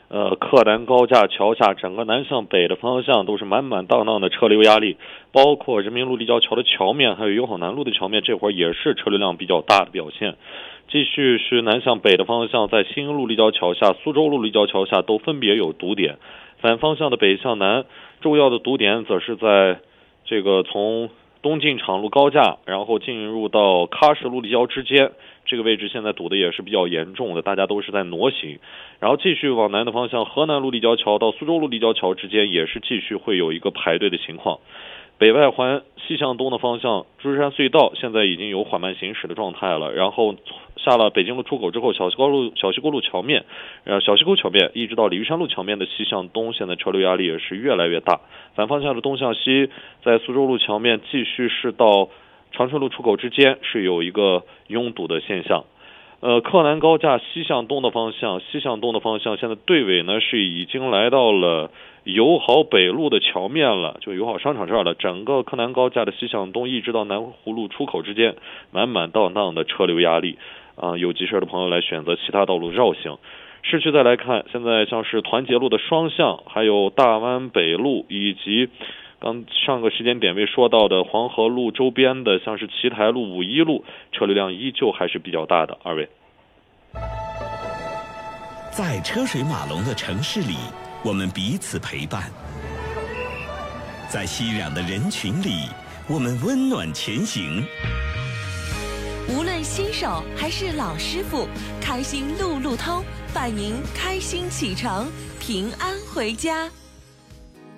克南高架桥下整个南向北的方向都是满满当当的车流压力，包括人民路立交桥的桥面，还有友好南路的桥面，这会儿也是车流量比较大的表现。继续是南向北的方向，在新路立交桥下、苏州路立交桥下都分别有堵点。反方向的北向南，重要的堵点则是在这个从东进场路高架，然后进入到喀什路立交之间，这个位置现在堵的也是比较严重的，大家都是在挪行。然后继续往南的方向，河南路立交桥到苏州路立交桥之间也是继续会有一个排队的情况。北外环西向东的方向，珠山隧道现在已经有缓慢行驶的状态了。然后下了北京路出口之后，小西沟路桥面，小西沟桥面一直到鲤鱼山路桥面的西向东，现在车流压力也是越来越大。反方向的东向西，在苏州路桥面继续是到长春路出口之间是有一个拥堵的现象。克南高架西向东的方向，现在队尾呢是已经来到了友好北路的桥面了，就友好商场这儿了。整个克南高架的西向东一直到南湖路出口之间，满满当当的车流压力有急事的朋友来选择其他道路绕行。市区再来看，现在像是团结路的双向，还有大湾北路，以及刚上个时间点位说到的黄河路周边的像是奇台路、五一路，车流量依旧还是比较大的。二位， 在车水马龙的城市里，我们彼此陪伴；在熙攘的人群里，我们温暖前行。 无论新手还是老师傅，开心路路通，伴您开心启程，平安回家。